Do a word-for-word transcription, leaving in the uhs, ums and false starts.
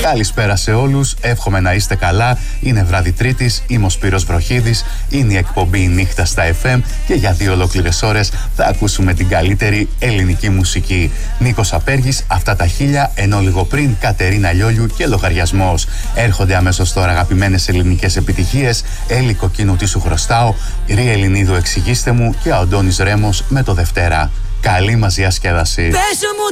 Καλησπέρα σε όλους, εύχομαι να είστε καλά. Είναι βράδυ Τρίτης, είμαι ο Σπύρος Βροχίδης, είναι η εκπομπή η Νύχτα στα εφ εμ και για δύο ολόκληρες ώρες θα ακούσουμε την καλύτερη ελληνική μουσική. Νίκος Απέργης, αυτά τα χίλια, ενώ λίγο πριν Κατερίνα Λιόλιου και λογαριασμός. Έρχονται αμέσως τώρα αγαπημένες ελληνικές επιτυχίες, Έλλη Κοκκίνου τι σου χρωστάω, Ρή Ελληνίδου εξηγήστε μου και ο Αντώνης Ρέμος με το Δευτέρα. Καλή μας διασκέδαση.